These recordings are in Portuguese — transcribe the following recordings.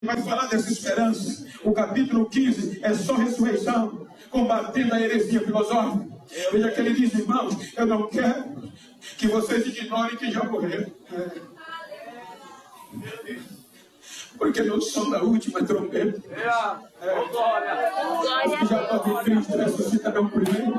vai falar dessa esperança. O capítulo 15 é só ressurreição, combatendo a heresia filosófica. Veja que ele diz, irmãos, eu não quero que vocês ignorem que já morreram. Porque no som da última trombeta, os que já estão em Cristo ressuscitarão primeiro.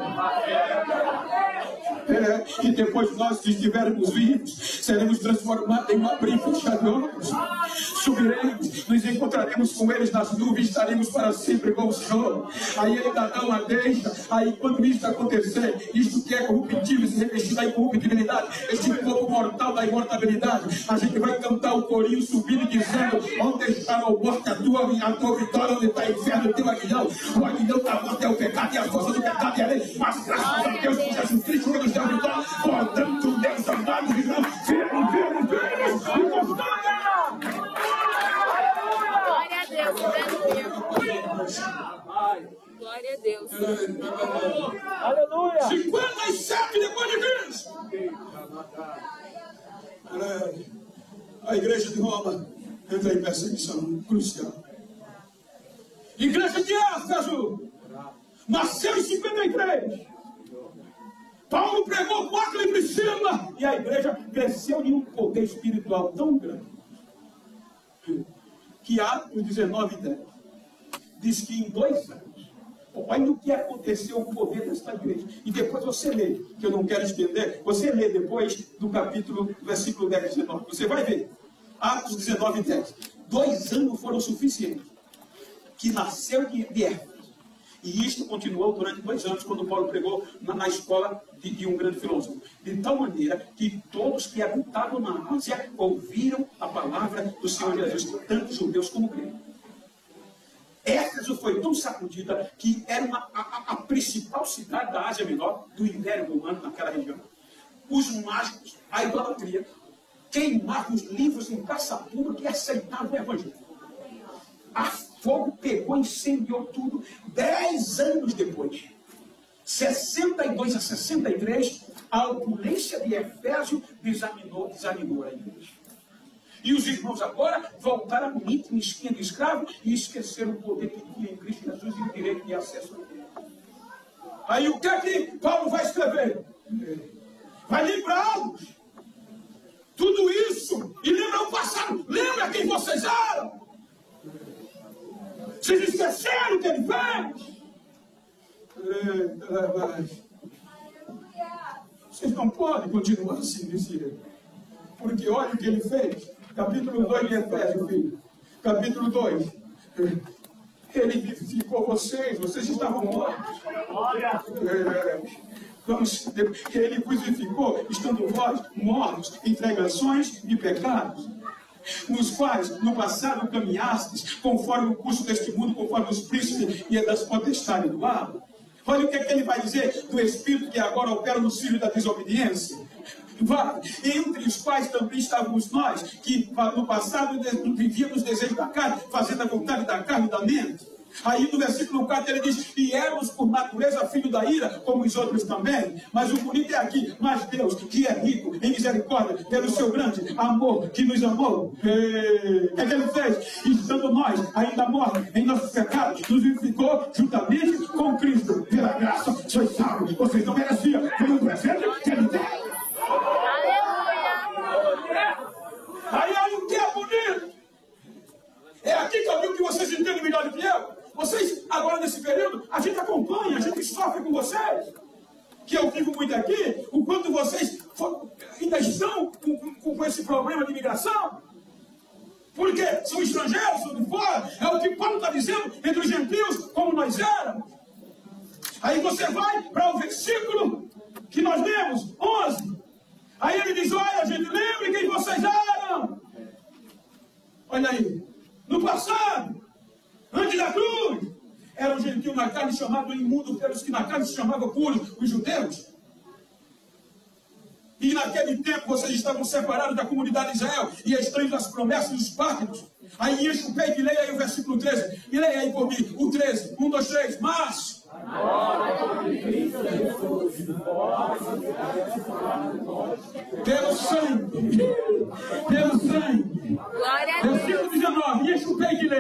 E depois nós que estivermos vivos, seremos transformados em um abrir e fechar de olhos. Subiremos, nos encontraremos com eles nas nuvens, estaremos para sempre com o Senhor. Aí ele dá uma deixa. Aí quando isso acontecer, isto que é corruptível se revestir da incorruptibilidade, este corpo mortal da imortabilidade, a gente vai cantar o corinho subindo dizendo: onde está, ó morte, a tua vitória? Onde está o inferno, o teu aguilhão? O aguilhão da morte é o pecado, e a força do pecado é a lei. Mas graças a Deus por Jesus Cristo que nos deu a vitória. Portanto, Deus amado, irmão, firme. Glória a Deus, glória a Deus. Aleluia. 57 depois de Cristo. A igreja de Roma entra em perseguição crucial. Igreja de Éfeso nasceu em 53. Paulo pregou 4 em Priscila e a igreja cresceu em um poder espiritual tão grande que Atos 19:10 diz que em 2 anos, olha o que aconteceu com o poder desta igreja. E depois você lê, que eu não quero estender, você lê depois do capítulo, versículo 10 e 19, você vai ver. Atos 19:10. 2 anos foram suficientes que nasceu de Éfeso. E isto continuou durante 2 anos, quando Paulo pregou na escola de um grande filósofo. De tal maneira que todos que habitavam na Ásia ouviram a palavra do Senhor Jesus, tanto judeus como gregos. Éfeso foi tão sacudida que era a principal cidade da Ásia Menor, do Império Romano, naquela região. Os mágicos, a idolatria, queimavam os livros em praça pública e aceitavam o Evangelho. A fogo pegou, incendiou tudo. 10 anos depois, 62 a 63, a opulência de Efésio desanimou a igreja. E os irmãos agora voltaram a mente mesquinha de escravo e esqueceram o poder que tinha em Cristo Jesus e o direito de acesso a Deus. Aí o que é que Paulo vai escrever? Vai lembrá-los tudo isso e lembrar o passado. Lembra quem vocês eram? Vocês esqueceram o que ele fez? Vocês não podem continuar assim, disse ele. Porque olha o que ele fez. Capítulo 2 de Efésios, filho. Capítulo 2. Ele vivificou vocês estavam mortos. Ele vos vivificou, estando vós mortos em transgressões e pecados, nos quais no passado caminhastes, conforme o curso deste mundo, conforme os príncipes e das potestades do ar. Olha o que é que ele vai dizer do Espírito que agora opera nos filhos da desobediência. Entre os quais também estávamos nós, que no passado vivíamos os desejos da carne, fazendo a vontade da carne e da mente. Aí no versículo 4 ele diz: e éramos por natureza filho da ira, como os outros também. Mas o bonito é aqui: mas Deus, que é rico em misericórdia, pelo seu grande amor que nos amou. O que é que ele fez? Estando nós ainda mortos em nossos pecados, nos vivificou juntamente com Cristo. Pela graça sois salvos. Vocês não mereciam, foi um presente que ele deu. Aí o que é bonito? É aqui que eu digo que vocês entendem melhor do que eu. Vocês, agora nesse período, a gente acompanha, a gente sofre com vocês. Que eu vivo muito aqui, o quanto vocês ainda estão com esse problema de imigração. Porque são estrangeiros, são de fora. É o que Paulo está dizendo entre os gentios, como nós éramos. Aí você vai para o versículo que nós lemos, 11. Aí ele diz: olha, gente, lembre quem vocês eram. Olha aí, no passado, antes da cruz, era um gentio na carne chamado imundo pelos que na carne se chamavam puros, os judeus. E naquele tempo vocês estavam separados da comunidade de Israel e estranhos das promessas dos pactos. Aí enche o peito e leia aí o versículo 13. E leia aí por mim, o 13. 1, 2, 3, mas... pelo sangue, versículo 19. me enxutei de